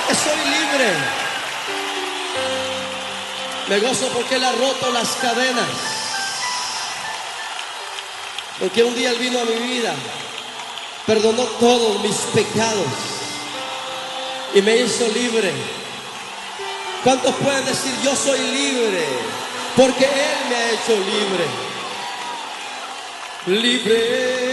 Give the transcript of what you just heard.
porque soy libre. Me gozo porque Él ha roto las cadenas. Porque un día Él vino a mi vida, perdonó todos mis pecados y me hizo libre. ¿Cuántos pueden decir yo soy libre? Porque Él me ha hecho libre. Libre.